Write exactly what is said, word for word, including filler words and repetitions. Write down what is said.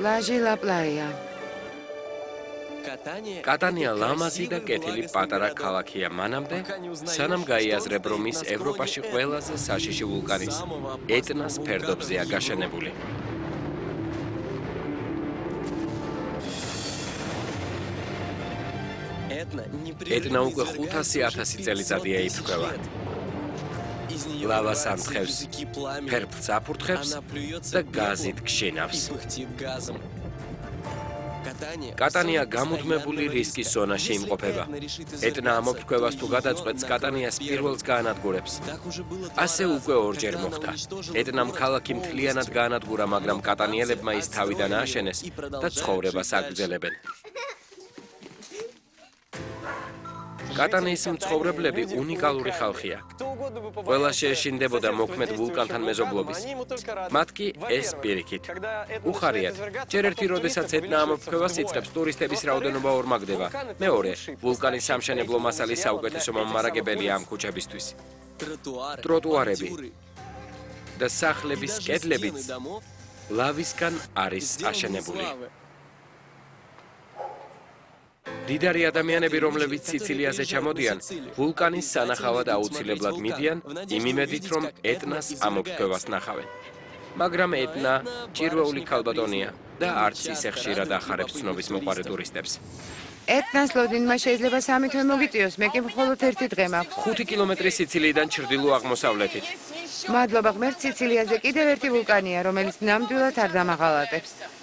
Plaži la playa. კატანია ლამაზი და კეთილი პატარა ქალაქია მანამდე, სანამ გაიაზრებ, რომ ის ევროპაში ყველაზე საშიში ვულკანის ეტნას ფერდობზეა გაშენებული. ეტნა უკვე ხუთასი ათასი წელიწადია იფრქვევა. ლავას ამთხევს, ფერფლს აფურთხებს და გაზით გშინავს. კატანია გამუდმებული რისკის ზონაში იმყოფება. ეტნა ამოფრქვევას თუ გადაწყვეტს, კატანიას პირველს გაანადგურებს. ასე უკვე ორჯერ მოხდა. ეტნამ ქალაქი მთლიანად გაანადგურა, მაგრამ კატანიელებმა ის თავიდან ააშენეს და ცხოვრებას აგრძელებენ. კატანიის მცხოვრებლები უნიკალური ხალხია. ყველა შეეშინდებოდა მოქმედ ვულკანთან მეზობლობის. მათ კი ეს პირიქით. უხარიათ, ჯერ ერთი როდესაც ეტნა ამოფრქვევას იწყებს, ტურისტების რაოდენობა ორმაგდება. მეორე, ვულკანის სამშენებლო მასალის საუკეთესო მომარაგებელია ამ ქუჩებისთვის. ტროტუარები და სახლების კედლებიც ლავისგან არის აშენებული. დიდარი ადამიანები, რომლებიც სიცილიაზე ჩამოდიან, ვულკანის სანახავად აუცილებლად მიდიან, იმ იმედით, რომ ეტნას ამოფრქვევას ნახავენ. მაგრამ ეტნა ჭირვეული ქალბატონია და არც ისე ხშირად ახარებს ცნობის მოყარე ტურისტებს. ეტნას ლოდინმა შეიძლება სამი თვე მოგიწიოს, მე კი მხოლოდ ერთი დღე მაქვს. ხუთი კილომეტრი სიცილიიდან ჩრდილო-აღმოსავლეთით. მადლობა ღმერთს, სიცილიაზე კიდევ ერთი ვულკანია, რომელიც ნამდვილად არ დამაღალატებს.